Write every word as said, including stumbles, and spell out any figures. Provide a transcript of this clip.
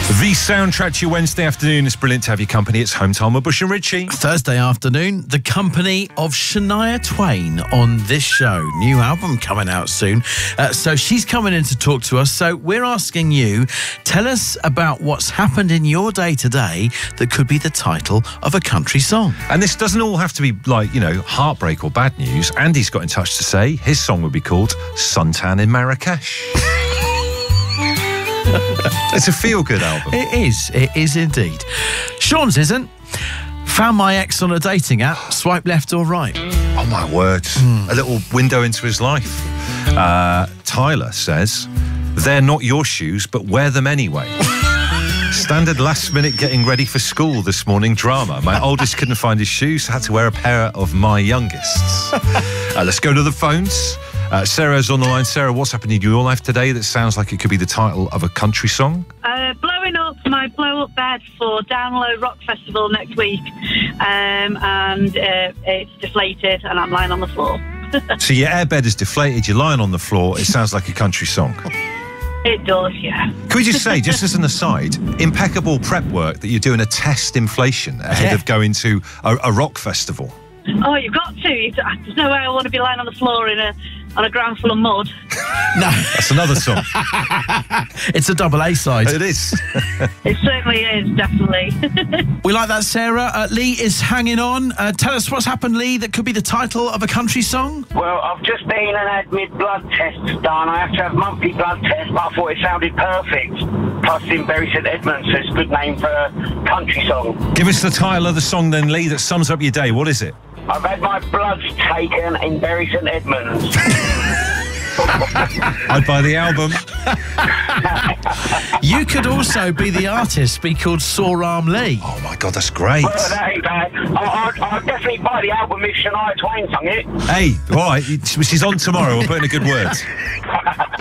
The soundtrack to your Wednesday afternoon. It's brilliant to have your company. It's Home Time with Bush and Ritchie. Thursday afternoon, the company of Shania Twain on this show. New album coming out soon. Uh, so she's coming in to talk to us. So we're asking you, tell us about what's happened in your day today that could be the title of a country song. And this doesn't all have to be like, you know, heartbreak or bad news. Andy's got in touch to say his song would be called Suntan in Marrakesh. It's a feel-good album. It is. It is indeed. Sean's isn't. Found my ex on a dating app. Swipe left or right. Oh, my word. Mm. A little window into his life. Uh, Tyler says, they're not your shoes, but wear them anyway. Standard last minute getting ready for school this morning drama. My oldest couldn't find his shoes, so had to wear a pair of my youngest's. Uh, let's go to the phones. Uh, Sarah's on the line. Sarah, what's happened in your life today that sounds like it could be the title of a country song? Uh, blowing up my blow-up bed for Download Rock Festival next week. Um, and uh, it's deflated and I'm lying on the floor. So your airbed is deflated, you're lying on the floor. It sounds like a country song. It does, yeah. Can we just say, just as an aside, impeccable prep work that you're doing a test inflation ahead Yeah. of going to a, a rock festival. Oh, you've got to. You- There's no way I want to be lying on the floor in a on a ground full of mud. No, That's another song. it's a double A side. It is. It certainly is, definitely. We like that, Sarah. Uh, Lee is hanging on. Uh, tell us what's happened, Lee, that could be the title of a country song. Well, I've just been and had my blood tests done. I have to have monthly blood tests, but I thought it sounded perfect. Plus, in Bury St Edmunds, so it's a good name for a country song. Give us the title of the song then, Lee, that sums up your day. What is it? I've had my bloods taken in Bury St Edmunds. I'd buy the album. You could also be the artist, be called Sore Arm Lee. Oh, my God, that's great. Well, that ain't bad. I- I'd, I'd definitely buy the album if Shania Twain sung it. Hey, all right, she's on tomorrow. We'll put in a good word.